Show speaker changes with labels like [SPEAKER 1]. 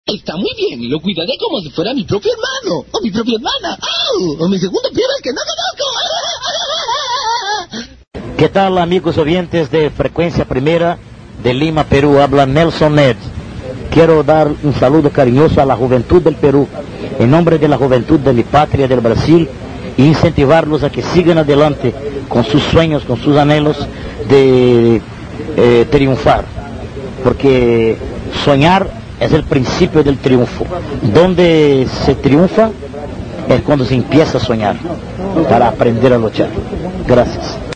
[SPEAKER 1] Está muy bien, lo cuidaré como si fuera mi propio hermano, o mi propia hermana, o mi segundo primo que no conozco.
[SPEAKER 2] ¿Qué tal, amigos oyentes de Frecuencia Primera de Lima, Perú? Habla Nelson Ned. Quiero dar un saludo cariñoso a la juventud del Perú, en nombre de la juventud de mi patria, del Brasil, e incentivarlos a que sigan adelante con sus sueños, con sus anhelos de triunfar, porque soñar es el principio del triunfo. Donde se triunfa es cuando se empieza a soñar, para aprender a luchar. Gracias.